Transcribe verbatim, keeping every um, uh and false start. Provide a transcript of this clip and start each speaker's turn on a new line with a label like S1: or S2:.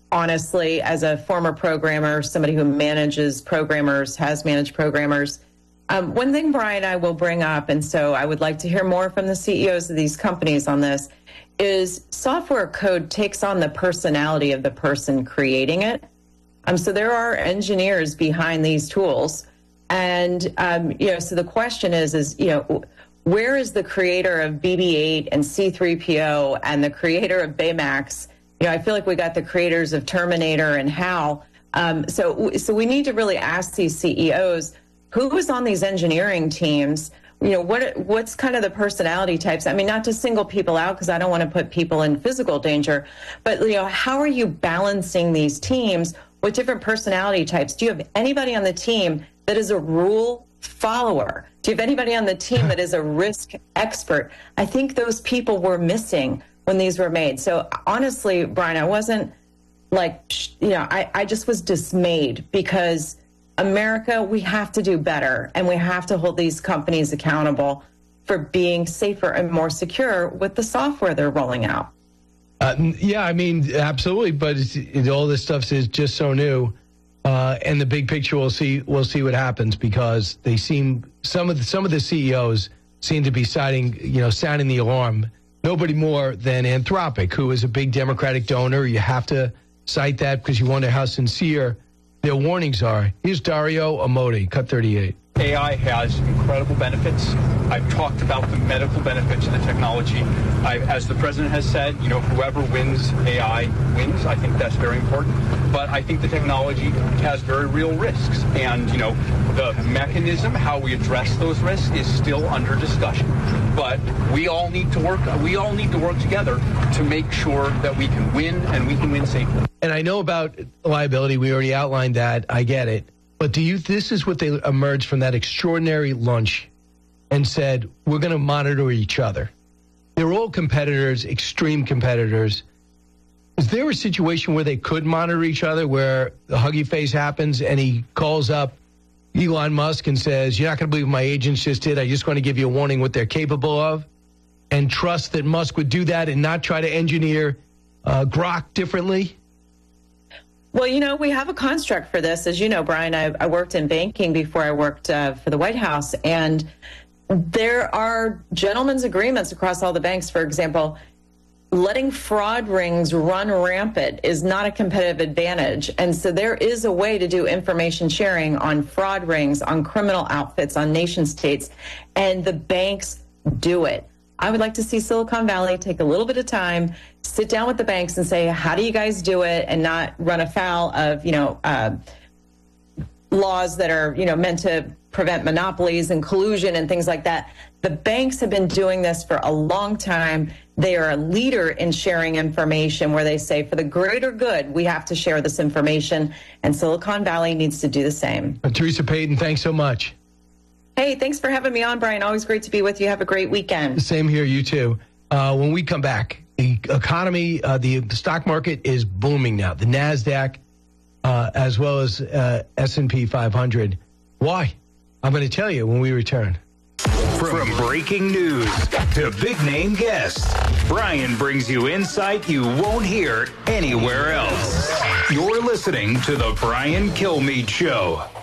S1: honestly, as a former programmer, somebody who manages programmers, has managed programmers, um, one thing Brian and I will bring up, and so I would like to hear more from the C E Os of these companies on this, is software code takes on the personality of the person creating it. Um, so there are engineers behind these tools. And, um, you know, so the question is, is, you know, where is the creator of B B eight and C three P O and the creator of Baymax? You know, I feel like we got the creators of Terminator and HAL. Um, so, so we need to really ask these C E Os, who is on these engineering teams? You know, what what's kind of the personality types? I mean, not to single people out because I don't want to put people in physical danger, but, you know, how are you balancing these teams with different personality types? Do you have anybody on the team that is a rule follower? Do you have anybody on the team that is a risk expert? I think those people were missing when these were made. So honestly, Brian, I wasn't like, you know, I, I just was dismayed because America, we have to do better, and we have to hold these companies accountable for being safer and more secure with the software they're rolling out.
S2: Uh, yeah, I mean, absolutely. But it's, it, all this stuff is just so new. Uh, and the big picture, we'll see. We'll see what happens, because they seem some of the, some of the C E Os seem to be citing, you know, sounding the alarm. Nobody more than Anthropic, who is a big Democratic donor. You have to cite that because you wonder how sincere their warnings are. Here's Dario Amodi, Cut thirty-eight.
S3: A I has incredible benefits. I've talked about the medical benefits of the technology. I, as the president has said, you know, whoever wins A I wins. I think that's very important. But I think the technology has very real risks. And, you know, the mechanism, how we address those risks is still under discussion. But we all need to work, we all need to work together to make sure that we can win, and we can win safely.
S2: And I know about liability. We already outlined that. I get it. But do you, this is what they emerged from that extraordinary lunch and said, we're going to monitor each other. They're all competitors, extreme competitors. Is there a situation where they could monitor each other, where the huggy face happens and he calls up Elon Musk and says, you're not going to believe what my agents just did. I just want to give you a warning what they're capable of, and trust that Musk would do that and not try to engineer uh, Grok differently?
S1: Well, you know, we have a construct for this. As you know, Brian, I, I worked in banking before I worked uh, for the White House, and there are gentlemen's agreements across all the banks. For example, letting fraud rings run rampant is not a competitive advantage. And so there is a way to do information sharing on fraud rings, on criminal outfits, on nation states, and the banks do it. I would like to see Silicon Valley take a little bit of time, sit down with the banks and say, how do you guys do it, and not run afoul of, you know, uh, laws that are, you know, meant to prevent monopolies and collusion and things like that. The banks have been doing this for a long time. They are a leader in sharing information, where they say, for the greater good, we have to share this information, and Silicon Valley needs to do the same.
S2: Uh, Teresa Payton, thanks so much.
S1: Hey, thanks for having me on, Brian. Always great to be with you. Have a great weekend.
S2: Same here, you too. Uh, when we come back, the economy, uh, the, the stock market is booming now. The NASDAQ, uh, as well as uh, S and P five hundred. Why? I'm going to tell you when we return.
S4: From breaking news to big-name guests, Brian brings you insight you won't hear anywhere else. You're listening to The Brian Kilmeade Show.